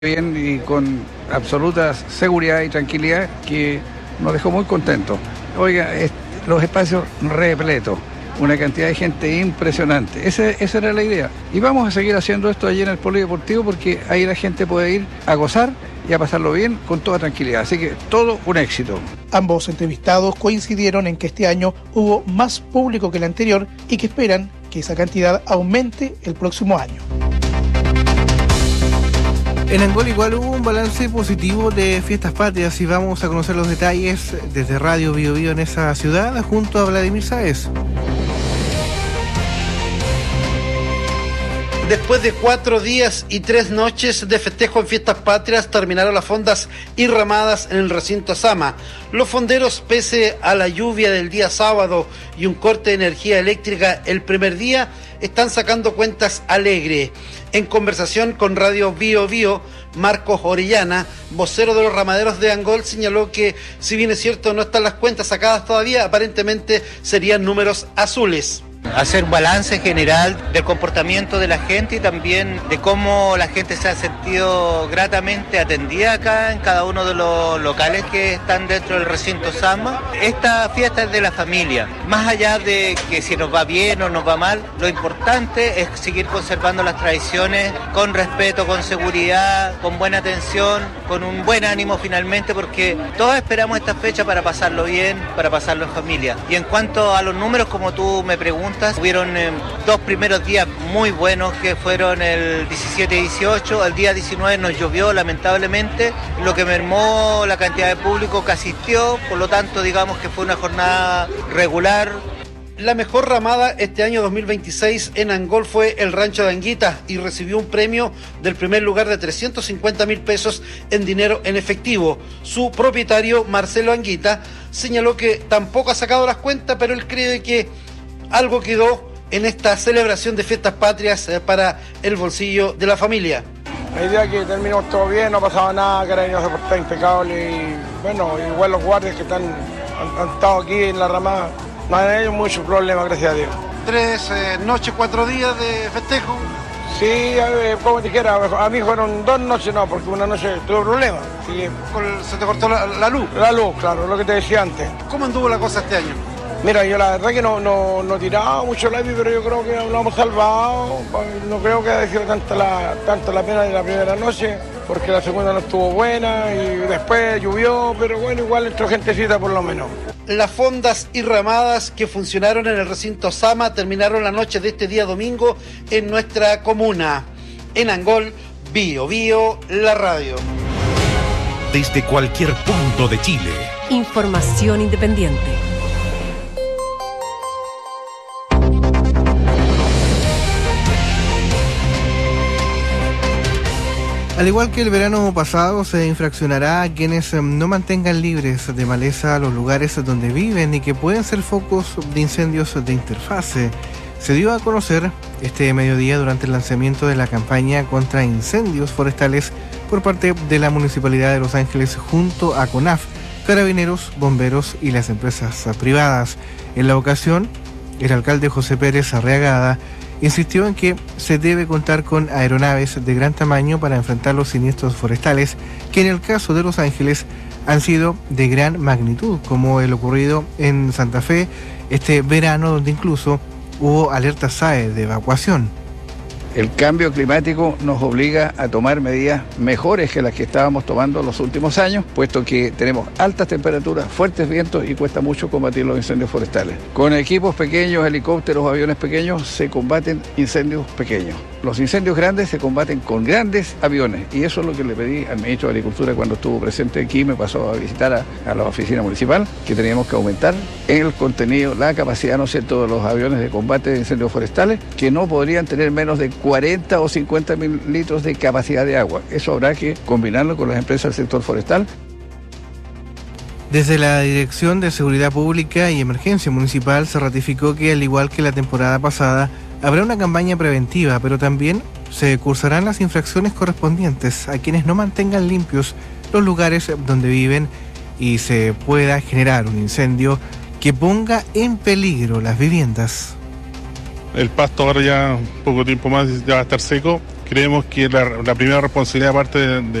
bien y con absoluta seguridad y tranquilidad que nos dejó muy contentos. Oiga, los espacios repletos, una cantidad de gente impresionante. Esa era la idea. Y vamos a seguir haciendo esto allí en el Polideportivo porque ahí la gente puede ir a gozar y a pasarlo bien con toda tranquilidad. Así que todo un éxito. Ambos entrevistados coincidieron en que este año hubo más público que el anterior y que esperan que esa cantidad aumente el próximo año. En Angol igual hubo un balance positivo de Fiestas Patrias y vamos a conocer los detalles desde Radio Bio Bio en esa ciudad junto a Vladimir Sáez. Después de 4 días y 3 noches de festejo en Fiestas Patrias, terminaron las fondas y ramadas en el recinto Sama. Los fonderos, pese a la lluvia del día sábado y un corte de energía eléctrica el primer día, están sacando cuentas alegre. En conversación con Radio Bio Bio, Marcos Orellana, vocero de los ramaderos de Angol, señaló que, si bien es cierto no están las cuentas sacadas todavía, aparentemente serían números azules. Hacer un balance general del comportamiento de la gente y también de cómo la gente se ha sentido gratamente atendida acá en cada uno de los locales que están dentro del recinto Sama. Esta fiesta es de la familia, más allá de que si nos va bien o nos va mal, lo importante es seguir conservando las tradiciones con respeto, con seguridad, con buena atención, con un buen ánimo finalmente, porque todos esperamos esta fecha para pasarlo bien, para pasarlo en familia. Y en cuanto a los números, como tú me preguntas, hubieron 2 primeros días muy buenos que fueron el 17 y 18, el día 19 nos llovió lamentablemente, lo que mermó la cantidad de público que asistió, por lo tanto digamos que fue una jornada regular. La mejor ramada este año 2026 en Angol fue el Rancho de Anguita y recibió un premio del primer lugar de 350.000 pesos en dinero en efectivo. Su propietario, Marcelo Anguita, señaló que tampoco ha sacado las cuentas, pero él cree que algo quedó en esta celebración de Fiestas Patrias para el bolsillo de la familia. La idea es que terminamos todo bien, no pasaba nada, Carabineros se portaba impecable y bueno, igual los guardias que han estado aquí en la ramada, no han hecho mucho problema, gracias a Dios. 3 noches, 4 días de festejo. Sí, como dijera, a mí fueron 2 noches, no, porque una noche tuve problemas. Se te cortó la luz. La luz, claro, lo que te decía antes. ¿Cómo anduvo la cosa este año? Mira, yo la verdad que no tiraba mucho el lápiz, pero yo creo que lo hemos salvado. No creo que haya sido tanto la pena de la primera noche, porque la segunda no estuvo buena y después llovió, pero bueno, igual entró gentecita por lo menos. Las fondas y ramadas que funcionaron en el recinto Sama terminaron la noche de este día domingo en nuestra comuna. En Angol, Bio Bio, la radio. Desde cualquier punto de Chile. Información independiente. Al igual que el verano pasado, se infraccionará a quienes no mantengan libres de maleza los lugares donde viven y que pueden ser focos de incendios de interfase. Se dio a conocer este mediodía durante el lanzamiento de la campaña contra incendios forestales por parte de la Municipalidad de Los Ángeles junto a CONAF, Carabineros, Bomberos y las empresas privadas. En la ocasión, el alcalde José Pérez Arriagada insistió en que se debe contar con aeronaves de gran tamaño para enfrentar los siniestros forestales, que en el caso de Los Ángeles han sido de gran magnitud, como el ocurrido en Santa Fe este verano, donde incluso hubo alerta SAE de evacuación. El cambio climático nos obliga a tomar medidas mejores que las que estábamos tomando los últimos años, puesto que tenemos altas temperaturas, fuertes vientos y cuesta mucho combatir los incendios forestales. Con equipos pequeños, helicópteros, aviones pequeños, se combaten incendios pequeños. Los incendios grandes se combaten con grandes aviones y eso es lo que le pedí al ministro de Agricultura cuando estuvo presente aquí, me pasó a visitar a la oficina municipal, que teníamos que aumentar el contenido, la capacidad, ¿no es cierto?, de los aviones de combate de incendios forestales, que no podrían tener menos de 40 o 50 mil litros de capacidad de agua. Eso habrá que combinarlo con las empresas del sector forestal. Desde la Dirección de Seguridad Pública y Emergencia Municipal se ratificó que, al igual que la temporada pasada, habrá una campaña preventiva, pero también se cursarán las infracciones correspondientes a quienes no mantengan limpios los lugares donde viven y se pueda generar un incendio que ponga en peligro las viviendas. El pasto ahora ya poco tiempo más ya va a estar seco, Creemos que la primera responsabilidad parte de